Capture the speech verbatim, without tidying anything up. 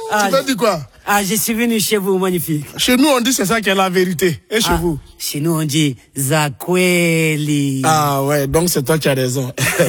Ah, tu m'as dit quoi? Ah, je suis venu chez vous, magnifique. Chez nous, on dit c'est ça qui est la vérité. Et chez ah, vous? Chez nous, on dit Zakweli. Ah ouais, donc c'est toi qui as raison.